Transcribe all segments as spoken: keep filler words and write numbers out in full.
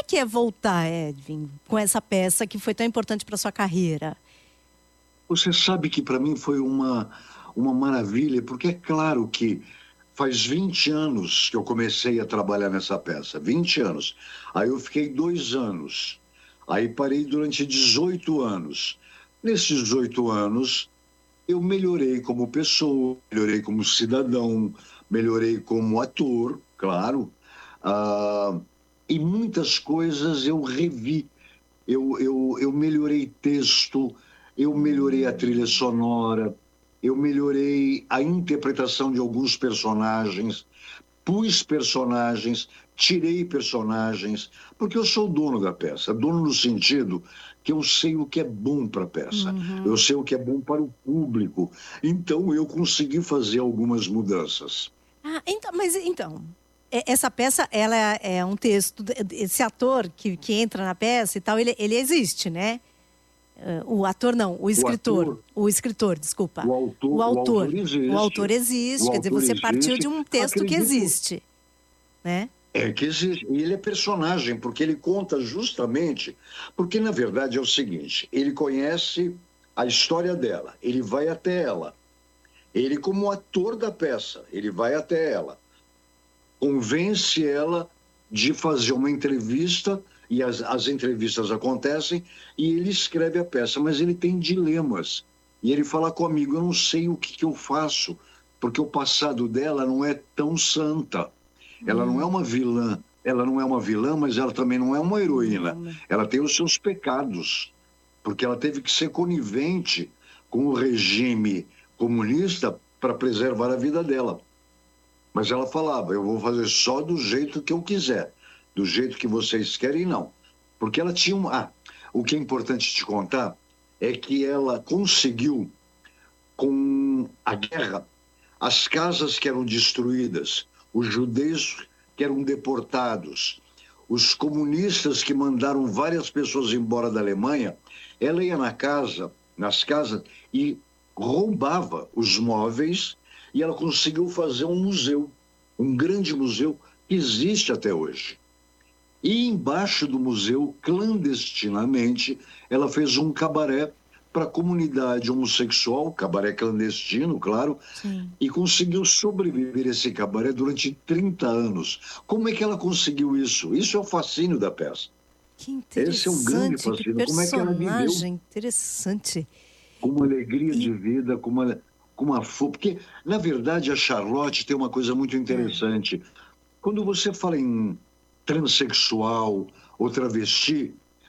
que é voltar, Edvin, com essa peça que foi tão importante para sua carreira? Você sabe que para mim foi uma, uma maravilha, porque é claro que faz vinte anos que eu comecei a trabalhar nessa peça, vinte anos. Aí eu fiquei dois anos, aí parei durante dezoito anos. Nesses dezoito anos, eu melhorei como pessoa, melhorei como cidadão, melhorei como ator, claro, ah, e muitas coisas eu revi. Eu, eu, eu melhorei texto, eu melhorei a trilha sonora, eu melhorei a interpretação de alguns personagens, pus personagens, tirei personagens, porque eu sou dono da peça, dono no sentido que eu sei o que é bom para a peça, Uhum. eu sei o que é bom para o público, então eu consegui fazer algumas mudanças. Ah, então, mas então, essa peça, ela é um texto, esse ator que, que entra na peça e tal, ele, ele existe, né? O ator não, o escritor, o, ator, o escritor, desculpa. O autor, o autor, o autor existe. O autor existe, o quer autor dizer, você existe. partiu de um texto Acredito, que existe, né? É que existe. E ele é personagem, porque ele conta justamente... Porque, na verdade, é o seguinte, ele conhece a história dela, ele vai até ela. Ele, como ator da peça, ele vai até ela. Convence ela de fazer uma entrevista, e as, as entrevistas acontecem, e ele escreve a peça, mas ele tem dilemas. E ele fala comigo, eu não sei o que, que eu faço, porque o passado dela não é tão santa. Ela hum. não é uma vilã, ela não é uma vilã, mas ela também não é uma heroína. Hum. Ela tem os seus pecados, porque ela teve que ser conivente com o regime comunista para preservar a vida dela. Mas ela falava, eu vou fazer só do jeito que eu quiser, do jeito que vocês querem, não. Porque ela tinha um... Ah, o que é importante te contar é que ela conseguiu, com a guerra, as casas que eram destruídas, os judeus que eram deportados, os comunistas que mandaram várias pessoas embora da Alemanha, ela ia na casa, nas casas e roubava os móveis e ela conseguiu fazer um museu, um grande museu que existe até hoje. E embaixo do museu, clandestinamente, ela fez um cabaré para a comunidade homossexual, cabaré clandestino, claro, Sim. e conseguiu sobreviver esse cabaré durante trinta anos. Como é que ela conseguiu isso? Isso é o fascínio da peça. Que interessante. Esse é um grande fascínio. Como é que ela viveu? Interessante. Com uma alegria e... de vida, com uma, com uma força. Porque, na verdade, a Charlotte tem uma coisa muito interessante. É. Quando você fala em transexual ou travesti,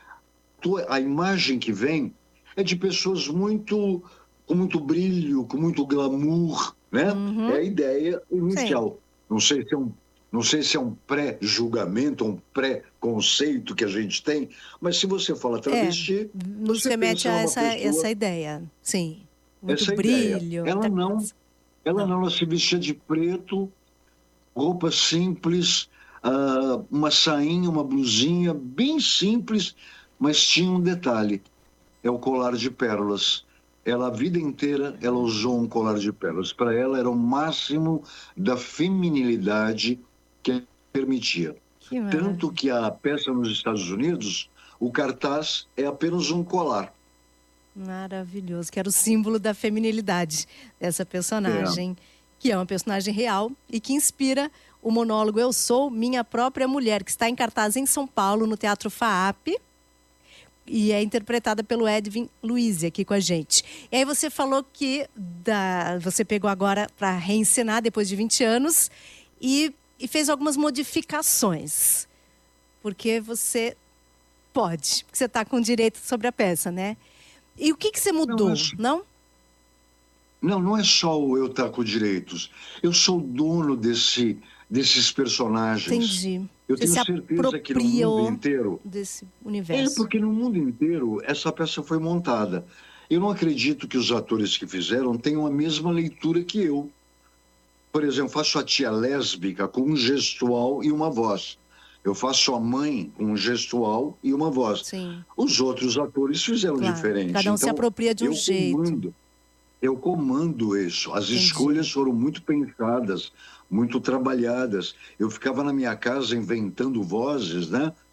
a imagem que vem é de pessoas muito, com muito brilho, com muito glamour, né? Uhum. É a ideia inicial. Sim. Não sei se é um, não sei se é um pré-julgamento, um pré-conceito que a gente tem, mas se você fala travesti, é, nos você remete a essa, pessoa, essa ideia, sim. Muito essa brilho. Ideia. Ela não, ela não, ela se vestia de preto, roupa simples, uh, uma sainha, uma blusinha bem simples, mas tinha um detalhe. É o colar de pérolas. Ela, a vida inteira, ela usou um colar de pérolas. Para ela, era o máximo da feminilidade que ela permitia. Que Tanto que a peça nos Estados Unidos, o cartaz é apenas um colar. Maravilhoso, que era o símbolo da feminilidade dessa personagem, é. que é uma personagem real e que inspira o monólogo Eu Sou Minha Própria Mulher, que está em cartaz em São Paulo, no Teatro FAAP. E é interpretada pelo Edvin Luiz aqui com a gente. E aí você falou que da, você pegou agora para reencenar depois de vinte anos e, e fez algumas modificações. Porque você pode, porque você está com direito sobre a peça, né? E o que, que você mudou, não? Não, não é só o eu estar com direitos. Eu sou dono desse, desses personagens. Entendi. Eu Você tenho certeza que no mundo inteiro... desse universo. É, porque no mundo inteiro essa peça foi montada. Eu não acredito que os atores que fizeram tenham a mesma leitura que eu. Por exemplo, faço a tia lésbica com um gestual e uma voz. Eu faço a mãe com um gestual e uma voz. Sim. Os outros atores fizeram claro, diferente. Cada um então, se apropria de um eu jeito. Comando, eu comando isso. As Entendi. Escolhas foram muito pensadas, muito trabalhadas. Eu ficava na minha casa inventando vozes, né?